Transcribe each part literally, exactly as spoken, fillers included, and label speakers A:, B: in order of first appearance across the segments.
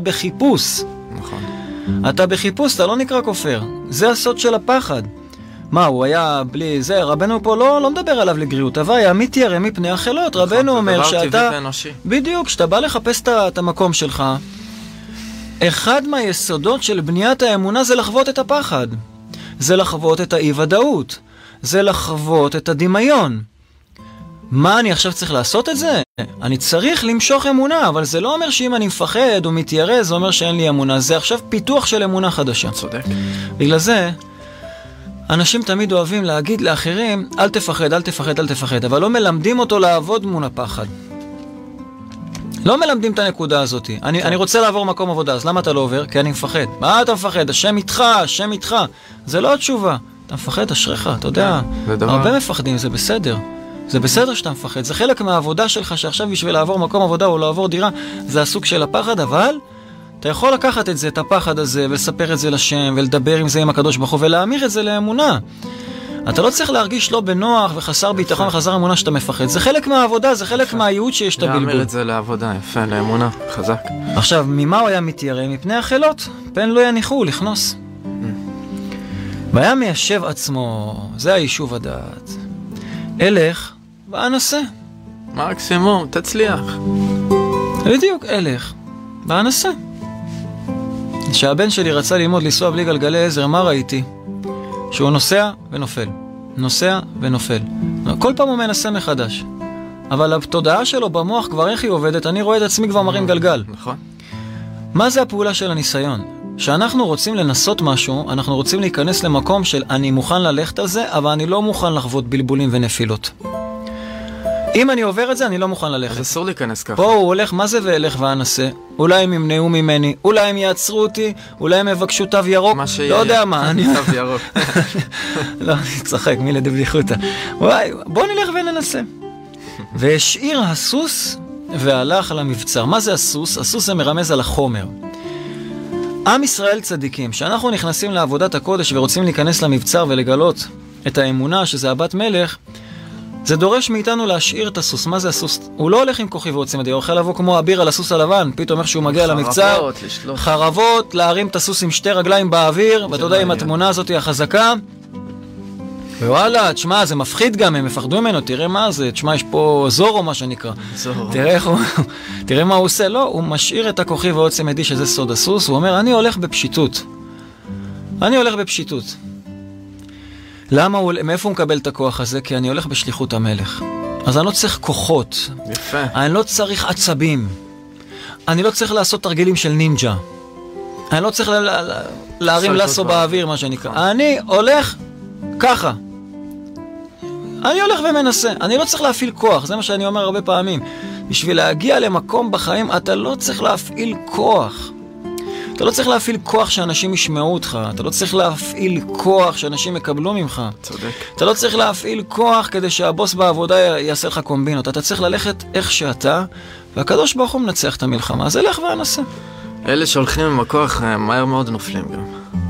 A: בחיפוש.
B: נכון.
A: אתה בחיפוש, אתה לא נקרא כופר. זה הסוד של הפחד. מה, הוא היה בלי זה? רבנו פה לא, לא מדבר עליו לגריעות, אבל היה מתיירא מפני החילות.
B: נכון,
A: רבנו אומר שאתה...
B: ואנושי.
A: בדיוק, כשאתה בא לחפש את המקום שלך, אחד מהיסודות של בניית האמונה זה לחוות את הפחד. זה לחוות את האי-ודאות. זה לחוות את הדמיון. מה, אני עכשיו צריך לעשות את זה? אני צריך למשוך אמונה, אבל זה לא אומר שאם אני מפחד או מתיירא, זה אומר שאין לי אמונה. זה עכשיו פיתוח של אמונה חדשה.
B: צודק.
A: בגלל זה, אנשים תמיד אוהבים להגיד לאחרים, אל תפחד, אל תפחד, אל תפחד, אבל לא מלמדים אותו לעבוד מול הפחד. לא מלמדים את הנקודה הזאת. אני, אני רוצה לעבור מקום עבודה, אז למה אתה לא עובר? כי אני מפחד. מה אתה מפחד? השם איתך, השם איתך. זה לא התשובה. אתה מפחד, אשריך, אתה יודע. הרבה מפחדים, זה בסדר. זה בסדר שאתה מפחד. זה חלק מהעבודה שלך, שעכשיו בשביל לעבור מקום עבודה או לעבור דירה, זה הסוג של הפחד, אבל אתה יכול לקחת את זה, את הפחד הזה, ולספר את זה לשם, ולדבר עם זה עם הקדוש ברוך הוא, ולהמיר את זה לאמונה. אתה לא צריך להרגיש לא בנוח וחסר ביטחון וחסר אמונה שאתה מפחד. זה חלק מהעבודה, זה חלק מהייעוד שיש את הבלבול.
B: להמיר את זה לעבודה, יפה, לאמונה, חזק.
A: עכשיו, ממה הוא היה מתיירא? מפני החילות. פן לא יניחו לכנוס. והיה מיישב עצמו, זה היישוב הדעת. אלך ואנסה.
B: מקסימום, תצליח.
A: בדיוק, אלך ואנסה. כשהבן שלי רצה ללמוד לנסוע בלי גלגלי עזר, מה ראיתי? שהוא נוסע ונופל. נוסע ונופל. כל פעם הוא מנסה מחדש. אבל התודעה שלו במוח כבר איך היא עובדת, אני רואה את עצמי כבר מרים גלגל.
B: נכון.
A: מה זה הפעולה של הניסיון? שאנחנו רוצים לנסות משהו, אנחנו רוצים להיכנס למקום של אני מוכן ללכת על זה, אבל אני לא מוכן לחוות בלבולים ונפילות. אם אני עובר את זה, אני לא מוכן ללכת.
B: אז אסור להיכנס ככה.
A: פה הוא הולך, מה זה ואלך ואנסה? אולי הם ימנעו ממני, אולי הם יעצרו אותי, אולי הם יבקשו תו ירוק, לא יודע מה.
B: תו ירוק.
A: לא, אני צחק, מי לדבדיחותה. וואי, בוא נלך וננסה. והשאיר הסוס והלך על המבצר. מה זה הסוס? הסוס זה מרמז על החומר. עם ישראל צדיקים, שאנחנו נכנסים לעבודת הקודש ורוצים להיכנס למבצר ולגלות את האמונה שזה הבת מלך, זה דורש מאיתנו להשאיר את הסוס. מה זה הסוס? הוא לא הולך עם כוכי ועוצם ידי, הוא אוכל לבוא כמו אביר על הסוס הלבן, פתאום איך שהוא מגיע למבצר,
B: חרבות, לשלוט.
A: חרבות, להרים את הסוס עם שתי רגליים באוויר, ואתה יודע עם התמונה הזאת היא החזקה, ווואלה, תשמע, זה מפחיד גם, הם מפחדו ממנו, תראה מה זה, תשמע, יש פה זורו מה שנקרא.
B: זורו.
A: תראה איך הוא, תראה מה הוא עושה, לא, הוא משאיר את הכוכי ועוצם ידי שזה סוד הסוס, הוא אומר, אני הולך בפשיטות. אני הולך בפשיטות. למה הוא, מאיפה הוא מקבל את הכוח הזה? כי אני הולך בשליחות המלך. אז אני לא צריך כוחות.
B: יפה.
A: אני לא צריך עצבים. אני לא צריך לעשות תרגילים של נינג'ה. אני לא צריך לה, לה, לה, להרים לסו באוויר, מה שנקרא. אני הולך ככה. אני הולך ומנסה. אני לא צריך להפעיל כוח. זה מה שאני אומר הרבה פעמים. בשביל להגיע למקום בחיים, אתה לא צריך להפעיל כוח. אתה לא צריך להפעיל כוח שאנשים ישמעו אותך. אתה לא צריך להפעיל כוח שאנשים יקבלו ממך.
B: צודק.
A: אתה לא צריך להפעיל כוח כדי שהבוס בעבודה יעשה לך קומבינות. אתה צריך ללכת איך שאתה, והקדוש ברוך הוא מנצח את המלחמה. אז אלך ואנסה.
B: אלה שהולכים עם הכוח מהר מאוד נופלים גם.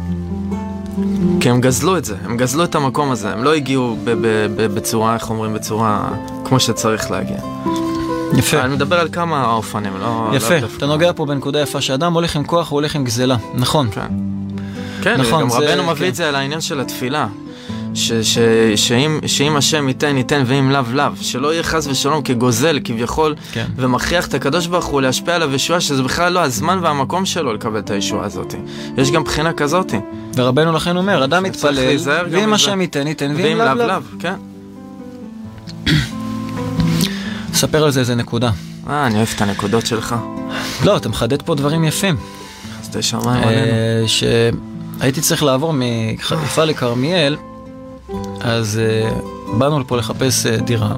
B: כי הם גזלו את זה. הם גזלו את המקום הזה. הם לא הגיעו בצורה, איך אומרים, בצורה כמו שצריך להגיע.
A: יפה.
B: אני מדבר על כמה האופנים, לא...
A: יפה, אתה נוגע פה בנקודה יפה, שאדם הולך עם כוח, הוא הולך עם גזלה, נכון.
B: כן, כן,
A: נכון,
B: גם
A: זה,
B: רבנו מביא
A: כן.
B: את זה על העניין של התפילה, ש, ש, שאם, שאם השם ייתן, ייתן, ואם לאו לאו, שלא יהיה חס ושלום כגוזל, כביכול,
A: כן.
B: ומכריח את הקדוש ברוך הוא להשפיע עליו ישועה, שזה בכלל לא הזמן והמקום שלו לקבל את הישועה הזאת. יש גם בחינה כזאת.
A: ורבנו לכן אומר, אדם מתפלל, ואם השם ייתן, ייתן, ואם לאו לאו.
B: כן.
A: ספר על זה איזה נקודה.
B: אה, אני אוהב את הנקודות שלך.
A: לא, אתה מחדד פה דברים יפים.
B: אז תשמע עלינו.
A: שהייתי צריך לעבור מחיפה לכרמיאל, אז באנו לפה לחפש דירה,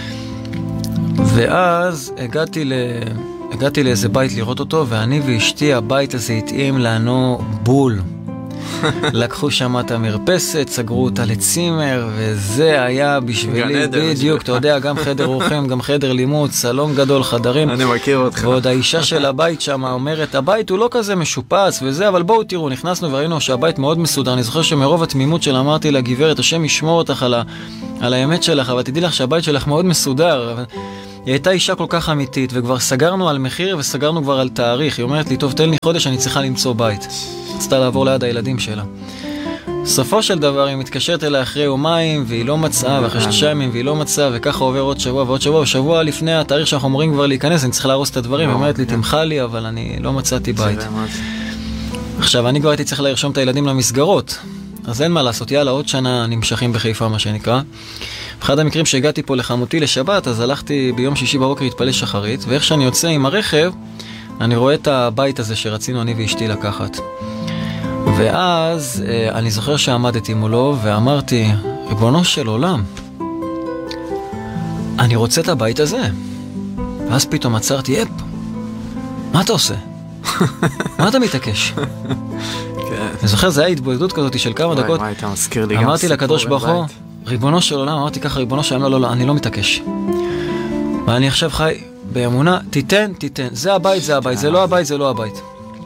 A: ואז הגעתי ל... הגעתי לאיזה בית לראות אותו, ואני ואשתי, הבית הזה התאים לנו בול. לקחו שם את המרפסת, סגרו אותה לצימר, וזה היה בשבילי, בדיוק, אתה יודע, גם חדר אורחים, גם חדר לימוד, סלון גדול, חדרים.
B: אני מכיר אותך.
A: ועוד האישה של הבית שם אומרת, הבית הוא לא כזה משופץ וזה, אבל בואו תראו, נכנסנו וראינו שהבית מאוד מסודר. אני זוכר שמרוב התמימות שלה אמרתי לה, גברת, השם ישמור אותך על, ה... על האמת שלך, אבל תדעי לך שהבית שלך מאוד מסודר. היא הייתה אישה כל כך אמיתית, וכבר סגרנו על מחיר וסגרנו כבר על תאריך. היא אומרת לי, טוב, תן לי חודש, אני צריכה למצוא בית. רצתה לעבור ליד הילדים שלה. סופו של דבר היא מתקשרת אליה אחרי יומיים, והיא לא מצאה, ואחרי שלושה ימים והיא לא מצאה, וככה עובר עוד שבוע ועוד שבוע, ושבוע לפני התאריך שאנחנו אמורים כבר להיכנס, אני צריך להרוס את הדברים. היא אומרת לי, תמחה לי, אבל אני לא מצאתי בית. עכשיו, אני כבר הייתי צריך לרשום את הילדים למסגרות, אז אין מה לעשות, יאללה, עוד שנה נמשכים בחיפה, מה שנקרא. אחד המקרים שהגעתי פה לחמותי לשבת, אז הלכתי ביום שישי בבוקר להתפלל שחרית, ואיך שאני יוצא עם הרכב, אני רואה את הבית הזה שרצינו אני ואשתי לקחת. ואז אני זוכר שעמדתי מולו ואמרתי, ריבונו של עולם, אני רוצה את הבית הזה. ואז פתאום עצרתי, יפ, מה אתה עושה? מה אתה מתעקש? אני זוכר, זה היה התבודדות כזאת של כמה דקות. אמרתי לקדוש ברוך הוא, ריבונו של עולם, אמרתי ככה, ריבונו של עולם, לא, לא, אני לא מתעקש. ואני עכשיו חי באמונה, תיתן, תיתן. זה הבית, זה הבית, זה לא הבית, זה לא הבית.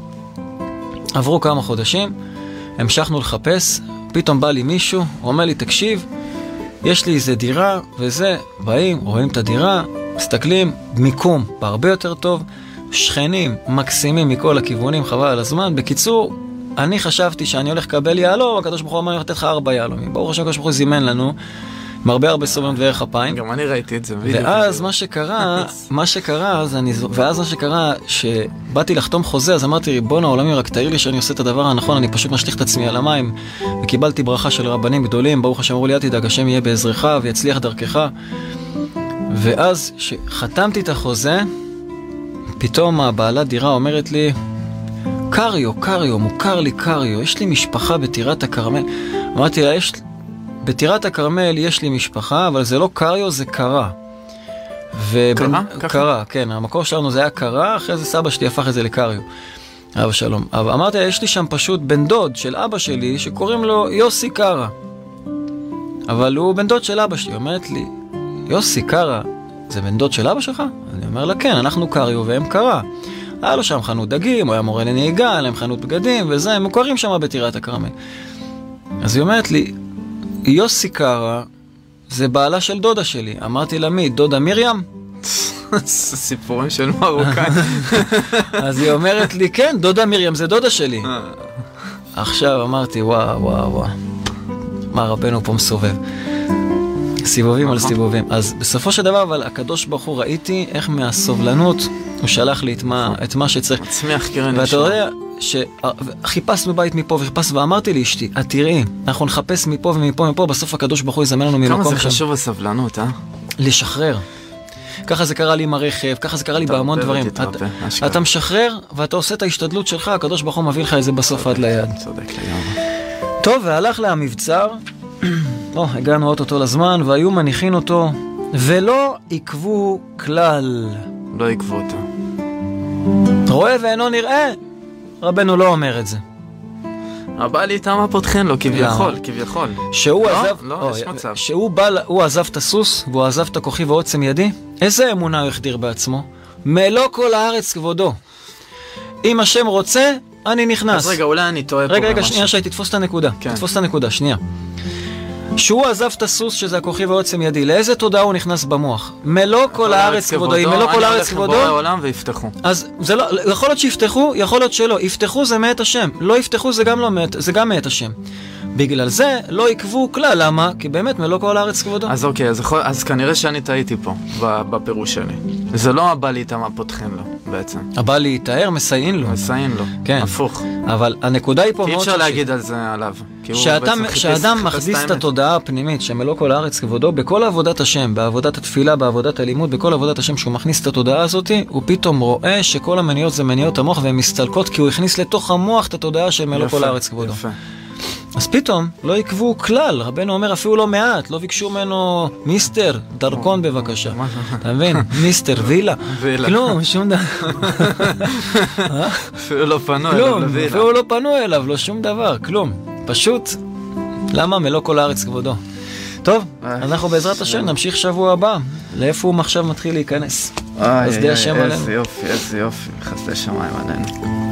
A: עברו כמה חודשים, המשכנו לחפש, פתאום בא לי מישהו, הוא אומר לי, תקשיב, יש לי איזה דירה, וזה, באים, רואים את הדירה, מסתכלים, מיקום, בהרבה יותר טוב, שכנים, מקסימים מכל הכיוונים, חבל על הזמן. בקיצור, אני חשבתי שאני הולך לקבל יעלום, הקדוש ברוך הוא אמר, אני הולך לתת לך ארבע יעלומים. ברוך השם, הקדוש ברוך הוא זימן לנו, עם הרבה הרבה סובלנות וערך אפיים.
B: גם אני ראיתי את זה.
A: ואז מה שקרה, מה שקרה, אז אני, ואז מה שקרה, שבאתי לחתום חוזה, אז אמרתי, ריבון העולמי, רק תאיר לי שאני עושה את הדבר הנכון, אני פשוט משליך את עצמי על המים, וקיבלתי ברכה של רבנים גדולים, ברוך השם, אמרו לי, אל תדאג, השם יהיה בעזרך ויצליח דרכך. ואז שחתמתי את החוזה, פתאום הבעלת דירה אומרת לי, קריו, קריו, מוכר לי קריו, יש לי משפחה בטירת הכרמל. אמרתי לה, יש, בטירת הכרמל יש לי משפחה, אבל זה לא קריו, זה קרה.
B: קרה?
A: קרה, כן, המקור שלנו זה היה קרה, אחרי זה סבא שלי הפך את זה לקריו. אבא שלום. אבל אמרתי לה, יש לי שם פשוט בן דוד של אבא שלי, שקוראים לו יוסי קרה. אבל הוא בן דוד של אבא שלי. אומרת לי, יוסי קרה, זה בן דוד של אבא שלך? אני אומר לה, כן, אנחנו קריו והם קרה. היה לו שם חנות דגים, הוא היה מורה לנהיגה, היה להם חנות בגדים, וזה, הם מוכרים שם בטירת הכרמל. אז היא אומרת לי, יוסי קרה, זה בעלה של דודה שלי. אמרתי לה, מי? דודה מרים?
B: סיפורים של מרוקאי.
A: אז היא אומרת לי, כן, דודה מרים, זה דודה שלי. עכשיו אמרתי, וואו, וואו, וואו. מה רבנו פה מסובב. סיבובים על סיבובים. אז בסופו של דבר, אבל הקדוש ברוך הוא, ראיתי איך מהסובלנות הוא שלח לי את מה, את מה שצריך.
B: מצמיח קרן.
A: ואתה יודע שחיפשנו בית מפה וחיפש, ואמרתי לי אשתי, את תראי, אנחנו נחפש מפה ומפה ומפה, בסוף הקדוש ברוך הוא יזמן לנו ממקום.
B: כמה זה חשוב הסבלנות, אה?
A: לשחרר. ככה זה קרה לי עם הרכב, ככה זה קרה לי בהמון דברים. אתה משחרר ואתה עושה את ההשתדלות שלך, הקדוש ברוך הוא מביא לך את זה בסוף עד ליד.
B: צודק לגמרי.
A: טוב, והלך לה המבצר. לא, הגענו אותו לזמן, והיו מניחים אותו, ולא עקבו כלל.
B: לא עקבו אותו.
A: רואה ואינו נראה, רבנו לא אומר את זה.
B: הבא לי איתם הפותחן לו, כביכול, כביכול.
A: שהוא
B: לא,
A: עזב,
B: לא, יש מצב.
A: שהוא בא, הוא עזב את הסוס, והוא עזב את הכוחי ועוצם ידי, איזה אמונה הוא החדיר בעצמו? מלוא כל הארץ כבודו. אם השם רוצה, אני נכנס.
B: אז רגע, אולי אני טועה פה.
A: רגע, רגע, שנייה שהי, תתפוס את הנקודה. כן. תתפוס את הנקודה, שנייה. שהוא עזב את הסוס, שזה הכוחי ועוצם ידי, לאיזה תודעה הוא נכנס במוח? מלוא כל הארץ כבודו, אם מלוא כל הארץ כבודו,
B: אני הולך לבורא העולם ויפתחו.
A: אז זה לא, יכול להיות שיפתחו, יכול להיות שלא. יפתחו זה מאת השם, לא יפתחו זה גם לא מאת, זה גם מאת השם. בגלל זה לא יקבו כלל, למה? כי באמת מלוא כל הארץ כבודו.
B: אז אוקיי, אז, יכול, אז כנראה שאני טעיתי פה, בפירוש שלי. זה לא הבא לי איתם הפותחים לו, בעצם.
A: הבא לי יתאר, מסייעים לו.
B: מסייעים לו,
A: כן.
B: הפוך.
A: אבל הנקודה היא פה
B: כי
A: מאוד
B: אפשר להגיד על זה עליו.
A: כשאדם מכניס את התודעה הפנימית שמלוא כל הארץ כבודו, בכל עבודת השם, בעבודת התפילה, בעבודת הלימוד, בכל עבודת השם שהוא מכניס את התודעה הזאת, הוא פתאום רואה שכל המניות זה מניות המוח והן מסתלקות, כי הוא הכניס לתוך המוח את התודעה של מלוא כל הארץ כבודו.
B: יפה.
A: אז פתאום לא יקבו כלל, רבנו אומר אפילו לא מעט, לא ביקשו ממנו מיסטר, דרכון בבקשה, אתה מבין? מיסטר, וילה, כלום, שום דבר.
B: אפילו לא פנו אליו,
A: כלום, אפילו לא פנו אליו, לא שום דבר, כלום. פשוט, למה מלוא כל הארץ כבודו? טוב, אנחנו בעזרת השם נמשיך שבוע הבא, לאיפה הוא עכשיו מתחיל להיכנס.
B: איי, איי, איזה יופי, איזה יופי, חסדי שמיים עלינו.